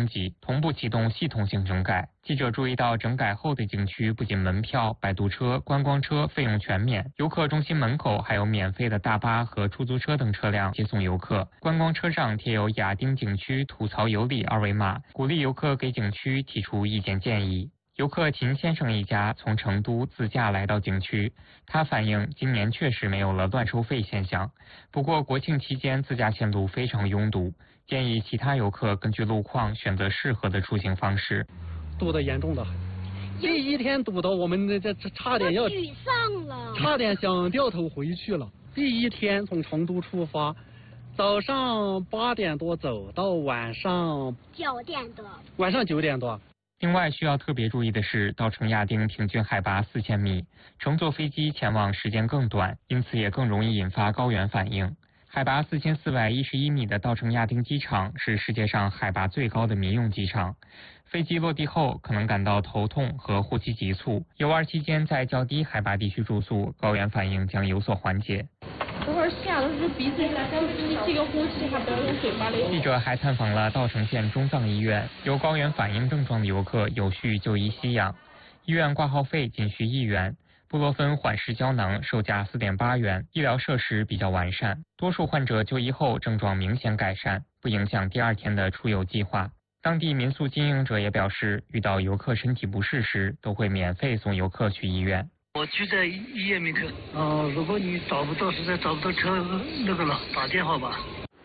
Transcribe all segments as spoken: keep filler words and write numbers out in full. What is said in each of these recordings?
级，同步启动系统性整改。记者注意到，整改后的景区不仅门票、摆渡车、观光车费用全免，游客中心门口还有免费的大巴和出租车等车辆接送游客。观光车上贴有亚丁景区吐槽有礼二维码，鼓励游客给景区提出意见建议。游客秦先生一家从成都自驾来到景区，他反映今年确实没有了乱收费现象，不过国庆期间自驾线路非常拥堵，建议其他游客根据路况选择适合的出行方式。 堵得严重的很，第一天堵到我们这这差点要沮丧了， 差点想掉头回去了。第一天从成都出发，早上八点多走到晚上九点多， 晚上九点多。 另外需要特别注意的是，稻城亚丁平均海拔四千米，乘坐飞机前往时间更短，因此也更容易引发高原反应。海拔四千四百一十一米的稻城亚丁机场是世界上海拔最高的民用机场。飞机落地后可能感到头痛和呼吸急促，游玩期间在较低海拔地区住宿，高原反应将有所缓解。 这会儿吓得是鼻子吸气个呼气还不要用嘴巴里。 记者还探访了稻城县中藏医院，有高原反应症状的游客有序就医吸氧，医院挂号费仅需一元。布洛芬缓释胶囊售价四点八元，医疗设施比较完善，多数患者就医后症状明显改善，不影响第二天的出游计划。当地民宿经营者也表示，遇到游客身体不适时，都会免费送游客去医院。 我就在医院门口。啊、呃，如果你找不到，实在找不到车那个了，打电话吧。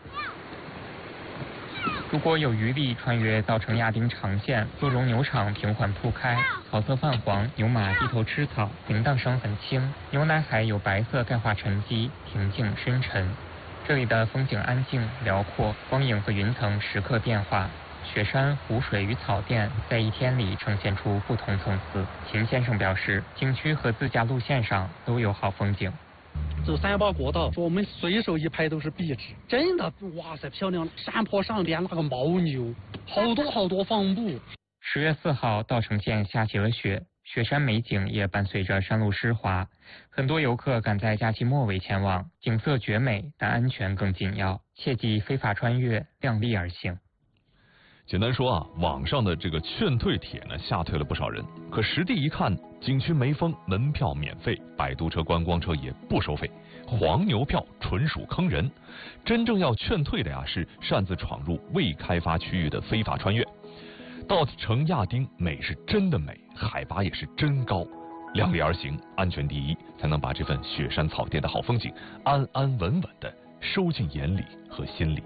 如果有余力穿越稻城亚丁长线，鹿茸牛场平缓铺开，草色泛黄，牛马低头吃草，铃铛声很轻，牛奶海有白色钙化沉积，平静深沉。这里的风景安静辽阔，光影和云层时刻变化。雪山、湖水与草甸在一天里呈现出不同层次。秦先生表示，景区和自驾路线上都有好风景。 走三八国道，说我们随手一拍都是壁纸，真的，哇塞，漂亮！山坡上边那个牦牛，好多好多放牧。 十月四号，稻城县下起了雪，雪山美景也伴随着山路湿滑，很多游客赶在假期末尾前往，景色绝美，但安全更紧要，切忌非法穿越，量力而行。 简单说啊，网上的这个劝退帖呢，吓退了不少人。可实地一看，景区没封，门票免费，摆渡车、观光车也不收费，黄牛票纯属坑人。真正要劝退的呀，是擅自闯入未开发区域的非法穿越。稻城亚丁美是真的美，海拔也是真高，量力而行，安全第一，才能把这份雪山草甸的好风景安安稳稳的收进眼里和心里。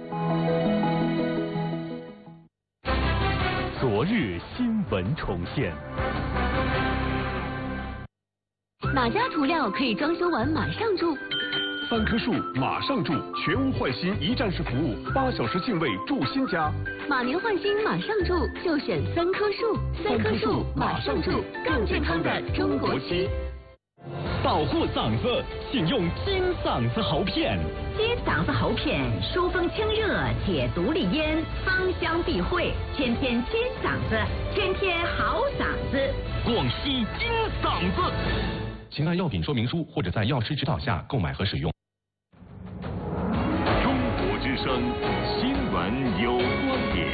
昨日新闻重现。 哪家涂料可以装修完马上住？ 三棵树马上住，全屋换新一站式服务，八小时净位住新家。 马年换新马上住，就选三棵树。三棵树马上住，更健康的中国区。 保护嗓子，请用金嗓子喉片。 金嗓子喉片疏风清热，解毒利咽，芳香避秽，天天金嗓子，天天好嗓子。 广西金嗓子。请看药品说明书或者在药师指导下购买和使用。 中国之声新闻有观点。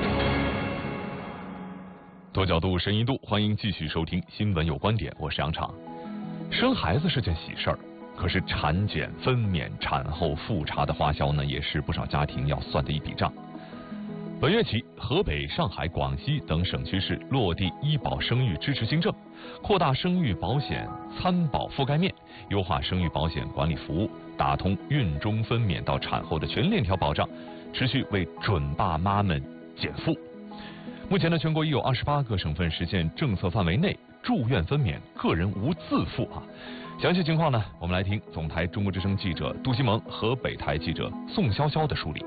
多角度、深一度，欢迎继续收听《新闻有观点》，我是杨昶。生孩子是件喜事儿，可是产检、分娩、产后复查的花销呢，也是不少家庭要算的一笔账。本月起，河北、上海、广西等省区市落地医保生育支持新政，扩大生育保险参保覆盖面，优化生育保险管理服务，打通孕中分娩到产后的全链条保障，持续为准爸妈们减负。目前呢，全国已有二十八个省份实现政策范围内住院分娩个人无自付啊。详细情况呢，我们来听总台中国之声记者杜西蒙、河北台记者宋潇潇的梳理。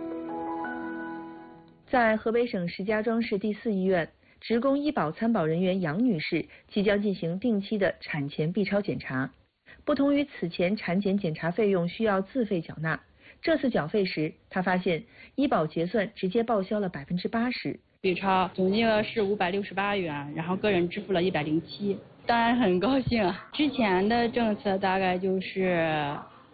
在河北省石家庄市第四医院，职工医保参保人员杨女士即将进行定期的产前 B 超检查。不同于此前产检检查费用需要自费缴纳，这次缴费时，她发现医保结算直接报销了百分之八十。 B 超总金额是五百六十八元，然后个人支付了一百零七，当然很高兴啊。之前的政策大概就是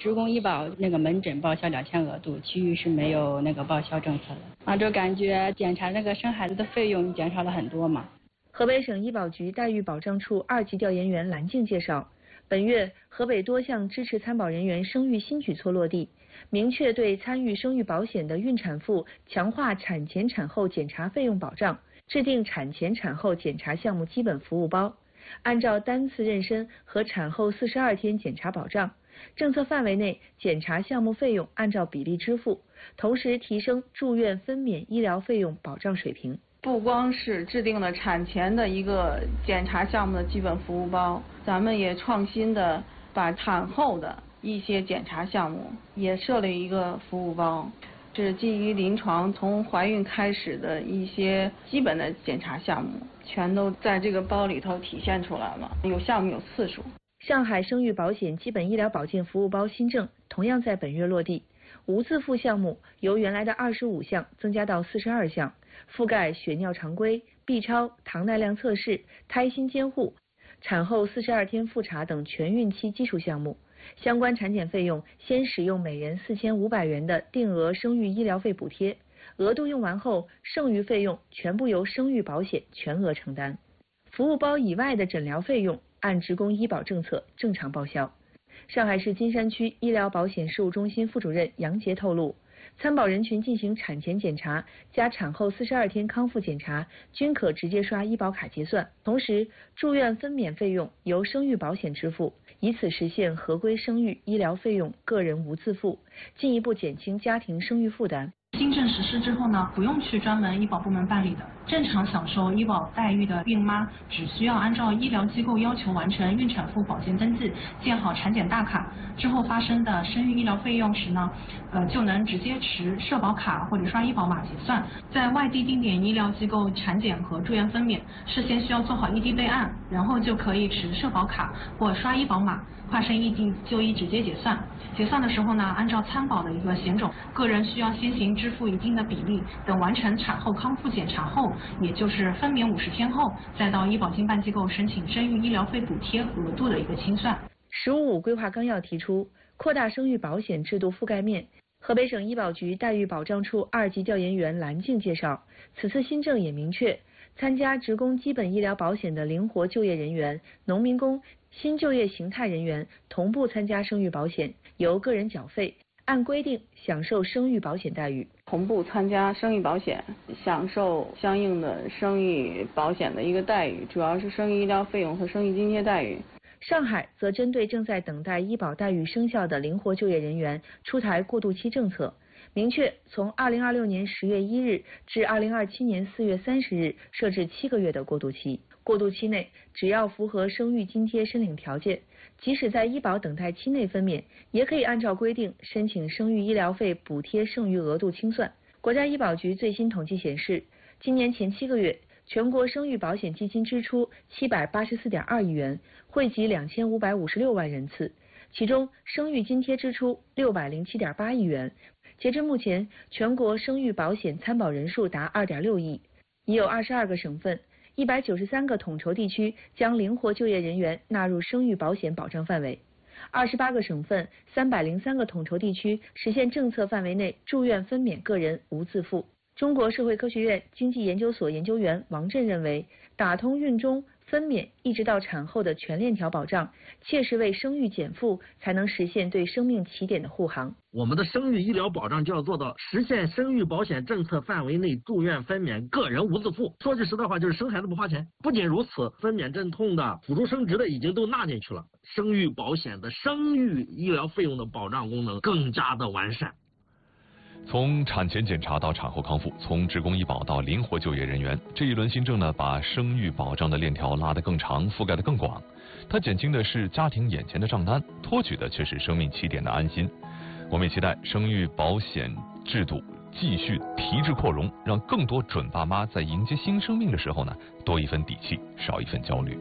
职工医保那个门诊报销两千额度，其余是没有那个报销政策的。啊，就感觉检查那个生孩子的费用减少了很多嘛。 河北省医保局待遇保障处二级调研员蓝静介绍，本月河北多项支持参保人员生育新举措落地，明确对参与生育保险的孕产妇强化产前产后检查费用保障，制定产前产后检查项目基本服务包，按照单次妊娠和产后四十二天检查保障，政策范围内检查项目费用按照比例支付，同时提升住院分娩医疗费用保障水平。 不光是制定了产前的一个检查项目的基本服务包，咱们也创新的把产后的一些检查项目也设了一个服务包，是基于临床从怀孕开始的一些基本的检查项目，全都在这个包里头体现出来了，有项目有次数。 上海生育保险基本医疗保健服务包新政同样在本月落地，无自付项目由原来的二十五项增加到四十二项，覆盖血尿常规、B 超、糖耐量测试、胎心监护、产后四十二天复查等全孕期基础项目。相关产检费用先使用每人四千五百元的定额生育医疗费补贴，额度用完后，剩余费用全部由生育保险全额承担。服务包以外的诊疗费用按职工医保政策正常报销。上海市金山区医疗保险事务中心副主任杨杰透露，参保人群进行产前检查加产后四十二天康复检查均可直接刷医保卡结算，同时住院分娩费用由生育保险支付，以此实现合规生育医疗费用个人无自付，进一步减轻家庭生育负担。 新政实施之后呢，不用去专门医保部门办理的，正常享受医保待遇的孕妈，只需要按照医疗机构要求完成孕产妇保健登记，建好产检大卡，之后发生的生育医疗费用时呢，呃，就能直接持社保卡或者刷医保码结算。在外地定点医疗机构产检和住院分娩，事先需要做好异地备案，然后就可以持社保卡或刷医保码，跨省异地就医直接结算。结算的时候呢，按照参保的一个险种，个人需要先行支付一定的比例，等完成产后康复检查后，也就是分娩五十天后，再到医保经办机构申请生育医疗费补贴额度的一个清算。 十五五规划纲要提出扩大生育保险制度覆盖面。河北省医保局待遇保障处二级调研员蓝静介绍，此次新政也明确，参加职工基本医疗保险的灵活就业人员、农民工、新就业形态人员同步参加生育保险，由个人缴费，按规定享受生育保险待遇。 同步参加生育保险，享受相应的生育保险的一个待遇，主要是生育医疗费用和生育津贴待遇。 上海则针对正在等待医保待遇生效的灵活就业人员出台过渡期政策，明确从二零二六年十月一日至二零二七年四月三十日设置七个月的过渡期。过渡期内，只要符合生育津贴申领条件，即使在医保等待期内分娩，也可以按照规定申请生育医疗费补贴剩余额度清算。国家医保局最新统计显示，今年前七个月，全国生育保险基金支出七百八十四点二亿元，惠及两千五百五十六万人次，其中生育津贴支出六百零七点八亿元。截至目前，全国生育保险参保人数达二点六亿，已有二十二个省份、一百九十三个统筹地区将灵活就业人员纳入生育保险保障范围。二十八个省份、三百零三个统筹地区实现政策范围内住院分娩个人无自付。中国社会科学院经济研究所研究员王震认为，打通孕中、分娩一直到产后的全链条保障，切实为生育减负，才能实现对生命起点的护航。 我们的生育医疗保障就要做到实现生育保险政策范围内住院分娩个人无自付。说句实在话，就是生孩子不花钱。不仅如此，分娩阵痛的、辅助生殖的已经都纳进去了。生育保险的生育医疗费用的保障功能更加的完善。 从产前检查到产后康复，从职工医保到灵活就业人员，这一轮新政呢，把生育保障的链条拉得更长，覆盖得更广。它减轻的是家庭眼前的账单，托举的却是生命起点的安心。我们也期待生育保险制度继续提质扩容，让更多准爸妈在迎接新生命的时候呢，多一份底气，少一份焦虑。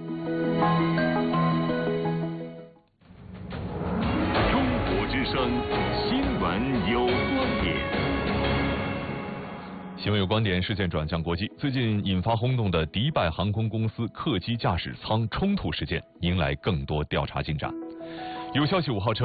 中国之声，新闻有观点。 新闻有观点，事件转向国际。最近引发轰动的迪拜航空公司客机驾驶舱冲突事件，迎来更多调查进展。有消息五号称，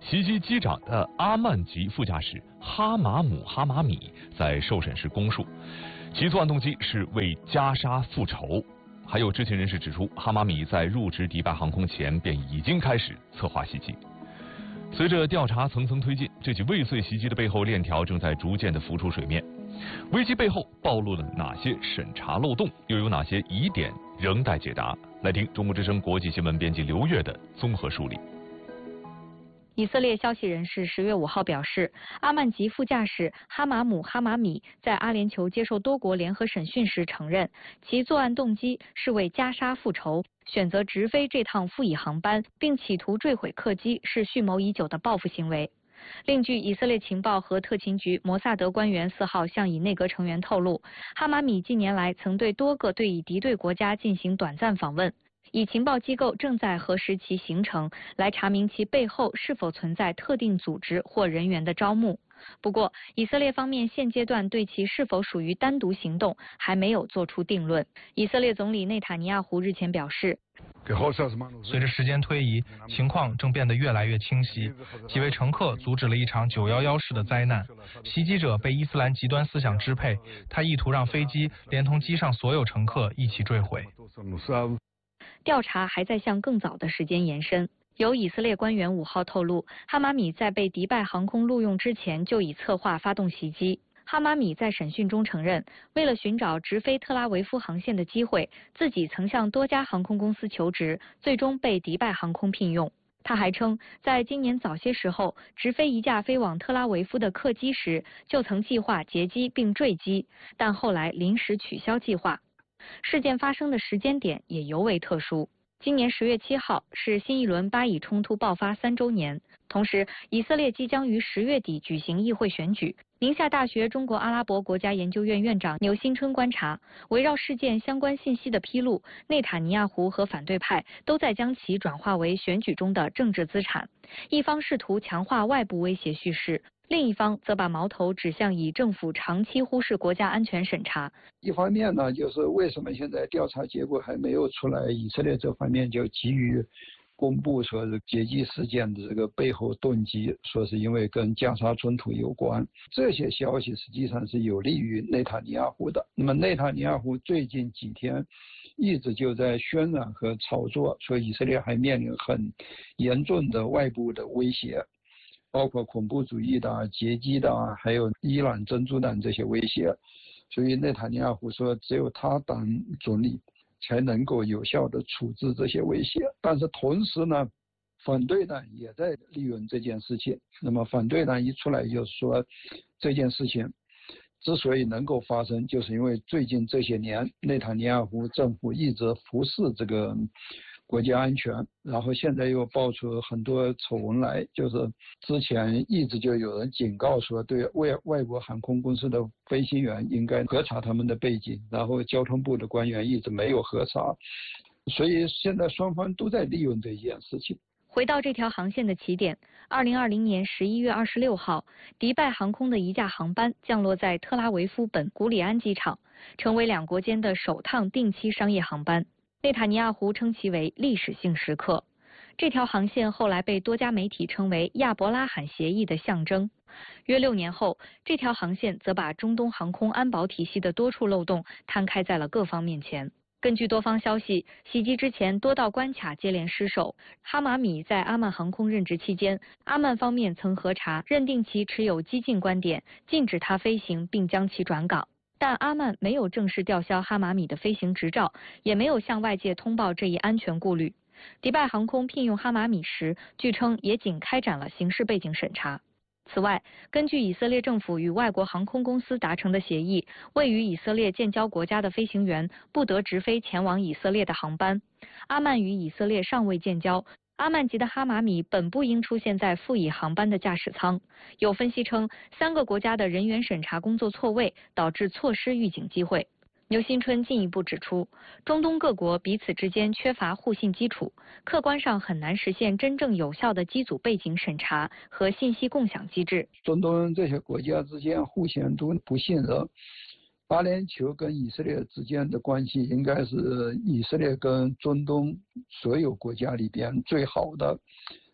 袭击机长的阿曼籍副驾驶哈马姆哈马米在受审时供述，其作案动机是为加沙复仇。还有知情人士指出，哈马米在入职迪拜航空前便已经开始策划袭击。随着调查层层推进，这起未遂袭击的背后链条正在逐渐的浮出水面。危机背后暴露了哪些审查漏洞，又有哪些疑点仍待解答？来听中国之声国际新闻编辑刘越的综合梳理。 以色列消息人士十月五号表示，阿曼籍副驾驶哈马姆哈马米在阿联酋接受多国联合审讯时承认，其作案动机是为加沙复仇，选择直飞这趟副乙航班，并企图坠毁客机是蓄谋已久的报复行为。另据以色列情报和特勤局摩萨德官员四号向以内阁成员透露，哈马米近年来曾对多个对以敌对国家进行短暂访问。以情报机构正在核实其行程，来查明其背后是否存在特定组织或人员的招募。不过，以色列方面现阶段对其是否属于单独行动还没有做出定论。以色列总理内塔尼亚胡日前表示， 随着时间推移，情况正变得越来越清晰。几位乘客阻止了一场九一一式的灾难，袭击者被伊斯兰极端思想支配，他意图让飞机连同机上所有乘客一起坠毁。 调查还在向更早的时间延伸。有以色列官员五号透露，哈马米在被迪拜航空录用之前就已策划发动袭击。哈马米在审讯中承认，为了寻找直飞特拉维夫航线的机会，自己曾向多家航空公司求职，最终被迪拜航空聘用。他还称，在今年早些时候，直飞一架飞往特拉维夫的客机时，就曾计划劫机并坠机，但后来临时取消计划。事件发生的时间点也尤为特殊。今年十月七号是新一轮巴以冲突爆发三周年，同时以色列即将于十月底举行议会选举。宁夏大学中国阿拉伯国家研究院院长牛新春观察，围绕事件相关信息的披露，内塔尼亚胡和反对派都在将其转化为选举中的政治资产。一方试图强化外部威胁叙事，另一方则把矛头指向以政府长期忽视国家安全审查。 一方面呢，就是为什么现在调查结果还没有出来，以色列这方面就急于公布说是劫机事件的这个背后动机，说是因为跟加沙冲突有关。这些消息实际上是有利于内塔尼亚胡的。那么内塔尼亚胡最近几天一直就在渲染和炒作，说以色列还面临很严重的外部的威胁，包括恐怖主义的、劫机的，还有伊朗真主党这些威胁。所以内塔尼亚胡说，只有他当总理才能够有效的处置这些威胁。但是同时呢，反对党也在利用这件事情。那么反对党一出来就说，这件事情之所以能够发生，就是因为最近这些年内塔尼亚胡政府一直忽视这个国家安全，然后现在又爆出很多丑闻来，就是之前一直就有人警告说，对外外国航空公司的飞行员应该核查他们的背景，然后交通部的官员一直没有核查，所以现在双方都在利用这件事情。 回到这条航线的起点，二零二零年十一月二十六号，迪拜航空的一架航班降落在特拉维夫本古里安机场，成为两国间的首趟定期商业航班。内塔尼亚胡称其为历史性时刻。这条航线后来被多家媒体称为亚伯拉罕协议的象征。约六年后，这条航线则把中东航空安保体系的多处漏洞摊开在了各方面前。根据多方消息，袭击之前多道关卡接连失守。哈马米在阿曼航空任职期间，阿曼方面曾核查，认定其持有激进观点，禁止他飞行并将其转岗。但阿曼没有正式吊销哈马米的飞行执照，也没有向外界通报这一安全顾虑。迪拜航空聘用哈马米时，据称也仅开展了刑事背景审查。此外，根据以色列政府与外国航空公司达成的协议，位于以色列建交国家的飞行员不得直飞前往以色列的航班。阿曼与以色列尚未建交，阿曼籍的哈马米本不应出现在副乙航班的驾驶舱。有分析称，三个国家的人员审查工作错位，导致错失预警机会。牛新春进一步指出，中东各国彼此之间缺乏互信基础，客观上很难实现真正有效的机组背景审查和信息共享机制。 中东这些国家之间互相都不信任，阿联酋跟以色列之间的关系应该是以色列跟中东所有国家里边最好的。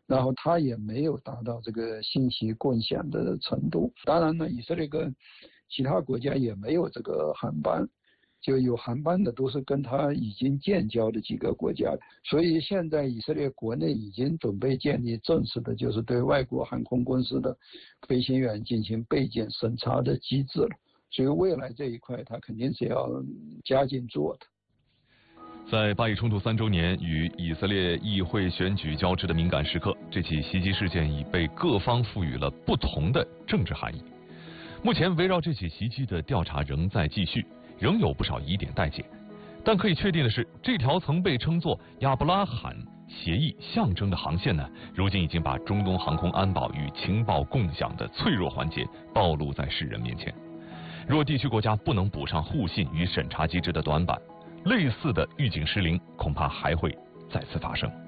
然后它也没有达到这个信息共享的程度。当然呢，以色列跟其他国家也没有这个航班，就有航班的都是跟它已经建交的几个国家。所以现在以色列国内已经准备建立正式的，就是对外国航空公司的飞行员进行备检审查的机制了。所以未来这一块，它肯定是要加紧做的。 在巴以冲突三周年与以色列议会选举交织的敏感时刻，这起袭击事件已被各方赋予了不同的政治含义。目前围绕这起袭击的调查仍在继续，仍有不少疑点待解。但可以确定的是，这条曾被称作亚伯拉罕协议象征的航线呢，如今已经把中东航空安保与情报共享的脆弱环节暴露在世人面前。若地区国家不能补上互信与审查机制的短板，类似的预警失灵恐怕还会再次发生。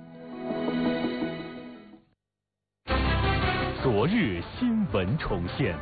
昨日新闻重现，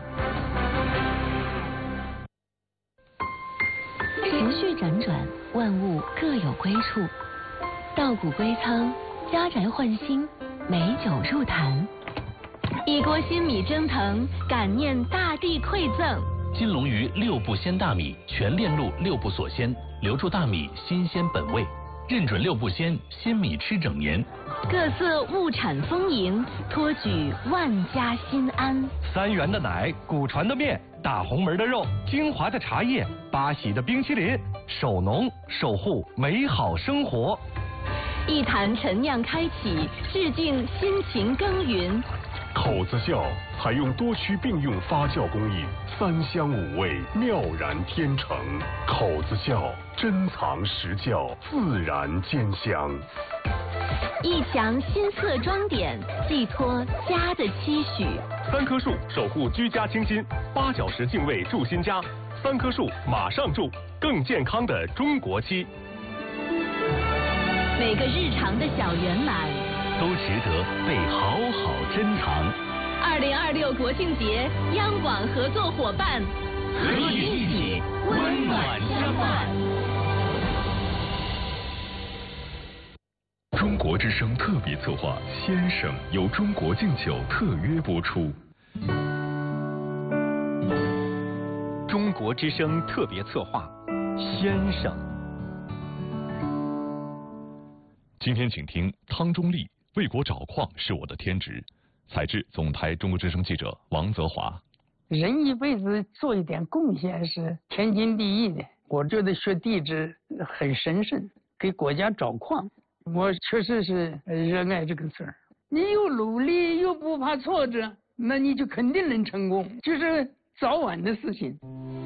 时序辗转，万物各有归处。稻谷归仓，家宅换新，美酒入坛。一锅新米蒸腾，感念大地馈赠。 金龙鱼六步鲜大米，全链路六步锁鲜，留住大米新鲜本味，认准六步鲜，鲜米吃整年。 各色物产丰盈，托举万家心安。 三元的奶，古传的面，大红门的肉，精华的茶叶，八喜的冰淇淋，守农守护美好生活。 一坛陈酿开启，致敬辛勤耕耘。 口子窖采用多区并用发酵工艺，三香五味，妙然天成。口子窖珍藏实窖，自然兼香。 一墙新色装点，寄托家的期许。 三棵树守护居家清新，八小时净味住新家。三棵树马上住，更健康的中国期。 每个日常的小圆满， 都值得被好好珍藏。 二零二六国庆节，央广合作伙伴和你一起温暖相伴。 中国之声特别策划《先生》由中国敬酒特约播出。 中国之声特别策划《先生》。 今天请听汤中立为国找矿是我的天职，采制总台中国之声记者王泽华。 人一辈子做一点贡献是天经地义的，我觉得学地质很神圣，给国家找矿，我确实是热爱这个事儿。你有努力又不怕挫折，那你就肯定能成功，就是早晚的事情。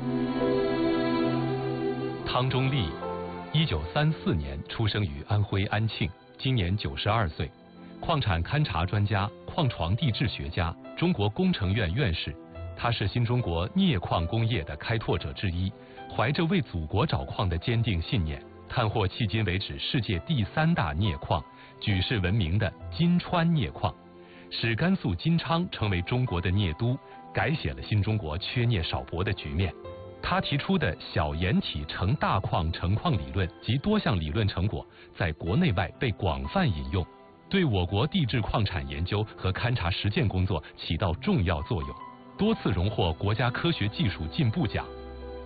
汤中立一九三四年出生于安徽安庆，今年九十二岁，矿产勘察专家、矿床地质学家，中国工程院院士。他是新中国镍矿工业的开拓者之一，怀着为祖国找矿的坚定信念，探获迄今为止世界第三大镍矿，举世闻名的金川镍矿，使甘肃金昌成为中国的镍都，改写了新中国缺镍少博的局面。他提出的小岩体成大矿成矿理论及多项理论成果，在国内外被广泛引用，对我国地质矿产研究和勘察实践工作起到重要作用，多次荣获国家科学技术进步奖。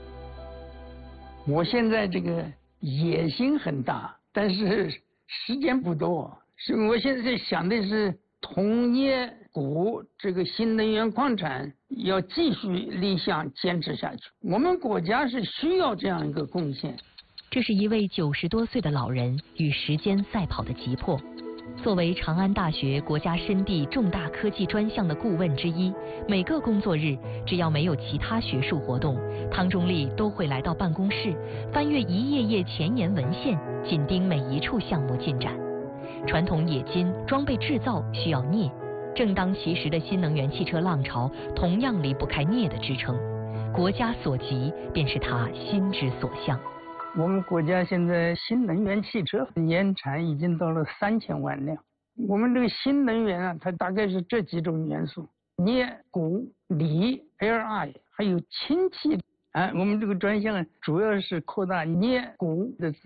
我现在这个野心很大，但是时间不多，所以我现在想的是铜镍钴这个新能源矿产要继续立项坚持下去，我们国家是需要这样一个贡献。 这是一位九十多岁的老人与时间赛跑的急迫。作为长安大学国家深地重大科技专项的顾问之一，每个工作日只要没有其他学术活动，汤中立都会来到办公室，翻阅一页页前沿文献，紧盯每一处项目进展。传统冶金装备制造需要镍，正当其时的新能源汽车浪潮同样离不开镍的支撑。国家所急，便是他心之所向。 我们国家现在新能源汽车年产已经到了三千万辆。我们这个新能源啊，它大概是这几种元素：镍、钴、锂、L I， 还有氢气。啊，我们这个专项主要是扩大镍、钴的资源。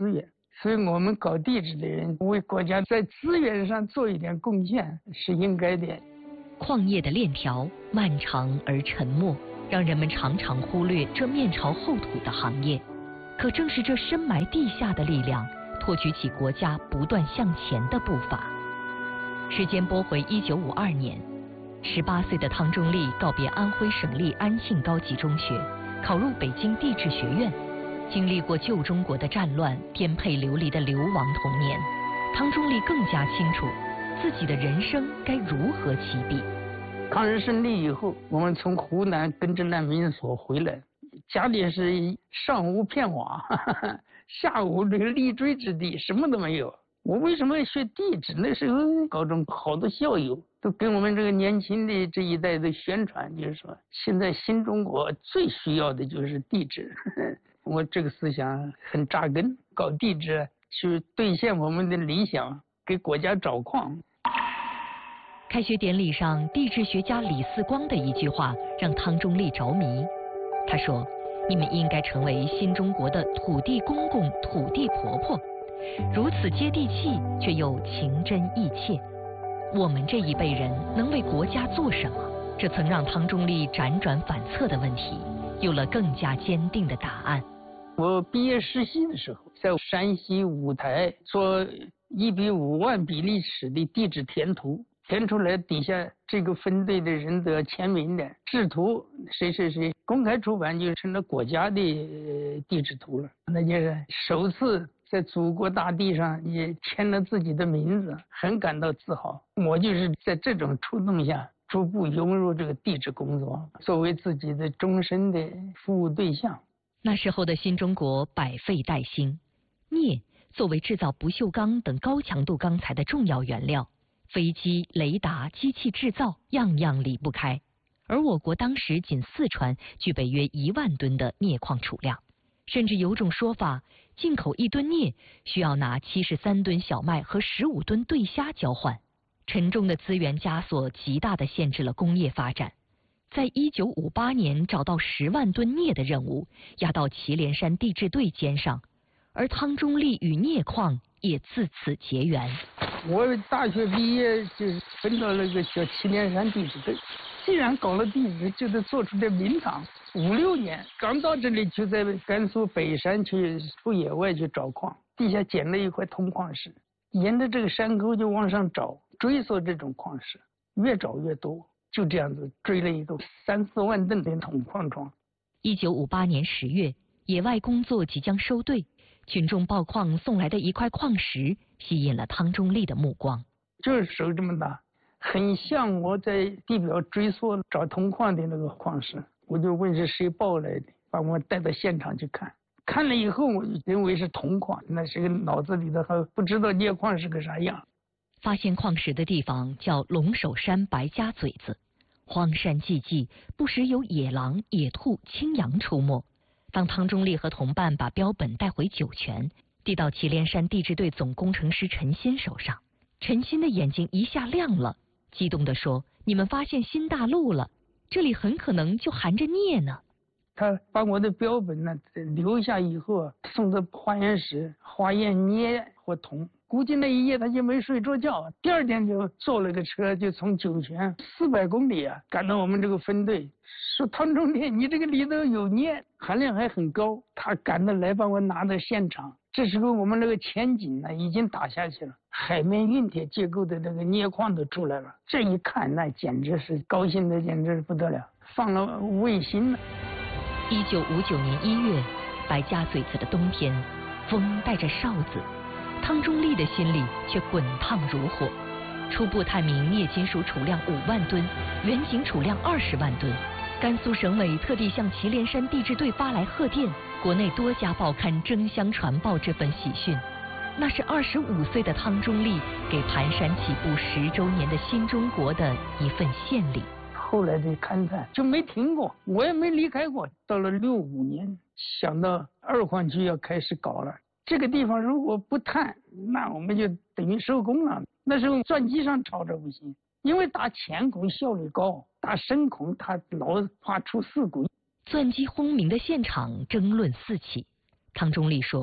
所以我们搞地质的人为国家在资源上做一点贡献是应该的。 矿业的链条漫长而沉默，让人们常常忽略这面朝后土的行业。可正是这深埋地下的力量，托举起国家不断向前的步伐。时间拨回一九五二年，十八岁的汤中立告别安徽省立安庆高级中学，考入北京地质学院。经历过旧中国的战乱、颠沛流离的流亡童年，汤中立更加清楚自己的人生该如何起笔。 抗日胜利以后，我们从湖南跟着难民所回来，家里是上无片瓦，下无这个立锥之地，什么都没有。我为什么要学地质？那时候高中好多校友都跟我们这个年轻的这一代的宣传，就是说现在新中国最需要的就是地质。我这个思想很扎根，搞地质去兑现我们的理想，给国家找矿。 开学典礼上，地质学家李四光的一句话让汤中立着迷。他说：“你们应该成为新中国的土地公公、土地婆婆，如此接地气，却又情真意切。我们这一辈人能为国家做什么？”这曾让汤中立辗转反侧的问题有了更加坚定的答案。 我毕业实习的时候，在山西五台做一比五万比例尺的地质填图，填出来底下这个分队的人都要签名的，制图谁谁谁公开出版就成了国家的地质图了，那就是首次在祖国大地上也签了自己的名字，很感到自豪。我就是在这种触动下逐步融入这个地质工作，作为自己的终身的服务对象。 那时候的新中国百废待兴，镍作为制造不锈钢等高强度钢材的重要原料，飞机、雷达、机器制造样样离不开。而我国当时仅四川具备约一万吨的镍矿储量，甚至有种说法，进口一吨镍需要拿七十三吨小麦和十五吨对虾交换。沉重的资源枷锁极大地限制了工业发展。在一九五八年找到十万吨镍的任务压到祁连山地质队肩上，而汤中立与镍矿也自此结缘。 我大学毕业就分到了个叫祁连山地质队，既然搞了地质，就得做出点名堂。五六年刚到这里，就在甘肃北山去出野外去找矿，地下捡了一块铜矿石，沿着这个山沟就往上找，追索这种矿石，越找越多。就这样子追了一个三四万吨的铜矿床。 一九五八年十月，野外工作即将收队，群众报矿送来的一块矿石吸引了汤中立的目光。 就是手这么大，很像我在地表追索找铜矿的那个矿石。我就问是谁抱来的，把我带到现场去看。看了以后，我就认为是铜矿，那是个脑子里头还不知道镍矿是个啥样。 发现矿石的地方叫龙首山白家嘴子，荒山寂寂，不时有野狼、野兔、青羊出没。当汤中立和同伴把标本带回酒泉，递到祁连山地质队总工程师陈新手上，陈新的眼睛一下亮了，激动地说：“你们发现新大陆了，这里很可能就含着镍呢。” 他把我的标本呢留下以后，送到化验室化验镍或铜。估计那一夜他就没睡着觉，第二天就坐了个车，就从酒泉四百公里啊赶到我们这个分队，说汤中立，你这个里头有镍，含量还很高。他赶着来把我拿到现场，这时候我们那个前井呢已经打下去了，海绵运铁结构的那个镍矿都出来了。这一看，那简直是高兴的简直是不得了，放了卫星了。 一九五九年一月，白家嘴子的冬天，风带着哨子。汤中立的心里却滚烫如火。初步探明镍金属储量五万吨，原井储量二十万吨。甘肃省委特地向祁连山地质队发来贺电，国内多家报刊争相传报这份喜讯。那是二十五岁的汤中立给盘山起步十周年的新中国的一份献礼。 后来的勘探就没停过，我也没离开过。到了六五年，想到二矿区要开始搞了。这个地方如果不探，那我们就等于收工了。那时候钻机上吵着不行，因为打浅孔效率高，打深孔它老怕出事故。 钻机轰鸣的现场争论四起。汤中立说，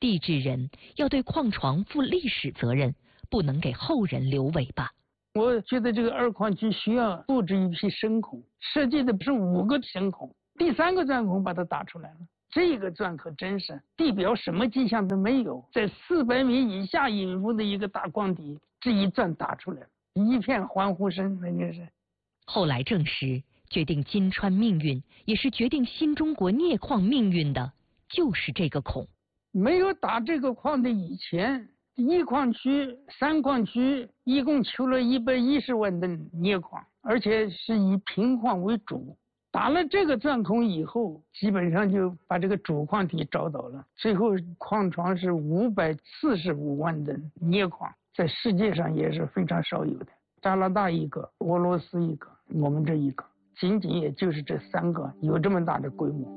地质人要对矿床负历史责任，不能给后人留尾巴。 我觉得这个二矿区需要布置一批深孔，设计的是五个深孔，第三个钻孔把它打出来了。这个钻可真是地表什么迹象都没有，在四百米以下隐伏的一个大矿底，这一钻打出来了，一片欢呼声，那就是。 后来证实，决定金川命运，也是决定新中国镍矿命运的，就是这个孔。 没有打这个矿的以前，一矿区、三矿区一共求了一百一十万吨镍矿，而且是以平矿为主。打了这个钻孔以后，基本上就把这个主矿体找到了。最后矿床是五百四十五万吨镍矿，在世界上也是非常少有的。加拿大一个，俄罗斯一个，我们这一个，仅仅也就是这三个有这么大的规模。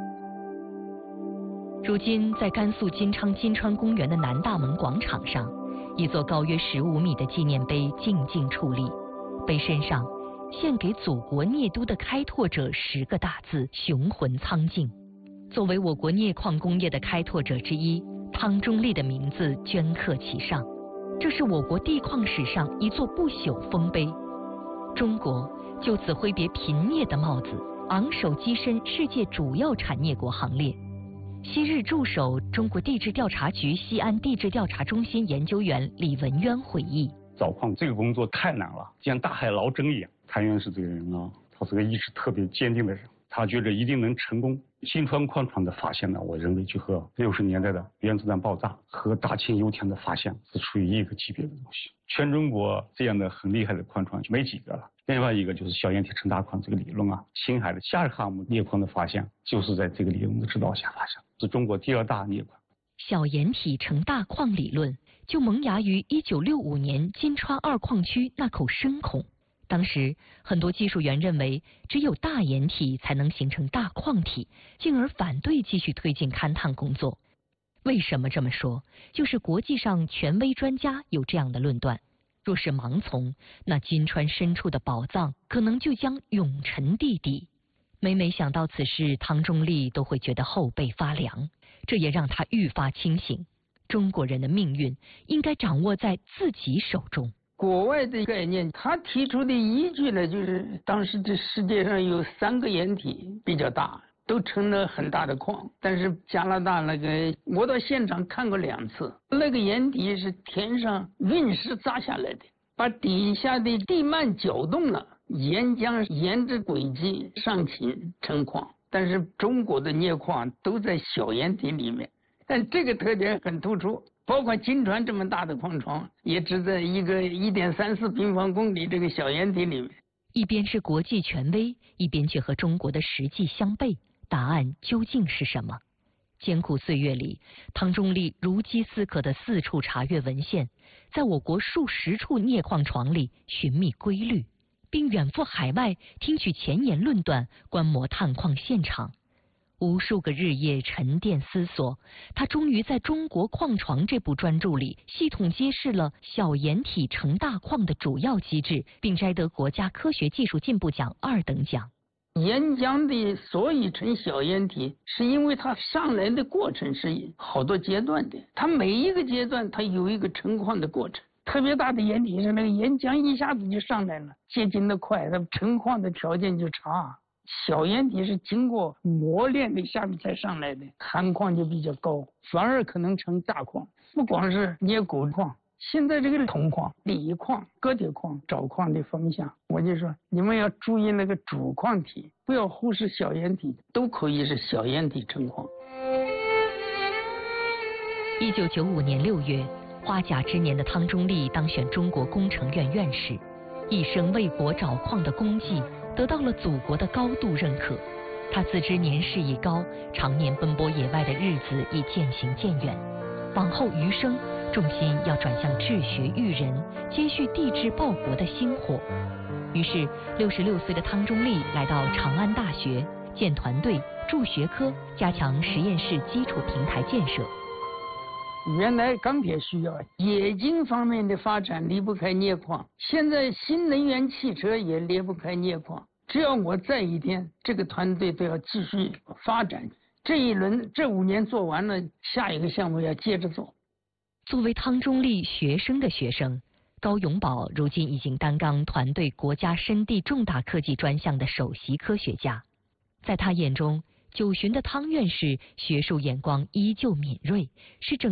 如今，在甘肃金昌金川公园的南大门广场上，一座高约十五米的纪念碑静静矗立，碑身上献给祖国镍都的开拓者十个大字雄浑苍劲。作为我国镍矿工业的开拓者之一，汤中立的名字镌刻其上。这是我国地矿史上一座不朽丰碑。中国就此挥别贫镍的帽子，昂首跻身世界主要产业国行列。昔日驻守中国地质调查局西安地质调查中心研究员李文渊回忆： 找矿这个工作太难了，像大海捞针一样。谭院士这个人啊，他是个意志特别坚定的人，他觉得一定能成功。新川矿床的发现呢，我认为就和六十年代的原子弹爆炸和大庆油田的发现是处于一个级别的东西。全中国这样的很厉害的矿床就没几个了。另外一个就是小岩体成大矿这个理论啊，青海的夏尔哈姆镍矿的发现就是在这个理论的指导下发现，是中国第二大镍矿。 小岩体成大矿理论就萌芽于一九六五年金川二矿区那口深孔。当时很多技术员认为只有大岩体才能形成大矿体，进而反对继续推进勘探工作。为什么这么说？就是国际上权威专家有这样的论断，若是盲从，那金川深处的宝藏可能就将永沉地底。每每想到此事，汤中立都会觉得后背发凉，这也让他愈发清醒，中国人的命运应该掌握在自己手中。 国外的概念，他提出的依据呢，就是当时这世界上有三个岩体比较大，都成了很大的矿。但是加拿大那个，我到现场看过两次，那个岩体是天上陨石砸下来的，把底下的地幔搅动了，岩浆沿着轨迹上侵成矿。但是中国的镍矿都在小岩体里面，但这个特点很突出。包括金川这么大的矿床，也只在一个一点三四平方公里这个小岩体里面。 一边是国际权威，一边却和中国的实际相悖，答案究竟是什么？艰苦岁月里，汤中立如饥似渴地四处查阅文献，在我国数十处镍矿床里寻觅规律，并远赴海外听取前沿论断，观摩探矿现场。无数个日夜沉淀思索，他终于在中国矿床这部专著里系统揭示了小岩体成大矿的主要机制，并摘得国家科学技术进步奖二等奖。 岩浆的所以成小岩体，是因为它上来的过程是好多阶段的，它每一个阶段它有一个成矿的过程。特别大的岩体上，那个岩浆一下子就上来了，结晶的快，它成矿的条件就差。小岩体是经过磨练的下面才上来的，含矿就比较高，反而可能成大矿。不光是镍钴矿，现在这个铜矿、锂矿、铬铁矿找矿的方向，我就说你们要注意那个主矿体，不要忽视小岩体，都可以是小岩体成矿。 一九九五年六月，花甲之年的汤中立当选中国工程院院士，一生为国找矿的功绩得到了祖国的高度认可。他自知年事已高，常年奔波野外的日子已渐行渐远，往后余生重心要转向治学育人，接续地质报国的薪火。于是六十六岁的汤中立来到长安大学，建团队、筑学科，加强实验室基础平台建设。 原来钢铁需要，冶金方面的发展离不开镍矿，现在新能源汽车也离不开镍矿。只要我在一天，这个团队都要继续发展， 这一轮这五年做完了，下一个项目要接着做。 作为汤中立学生的学生，高永宝如今已经担纲团队国家深地重大科技专项的首席科学家。在他眼中，九旬的汤院士学术眼光依旧敏锐，是整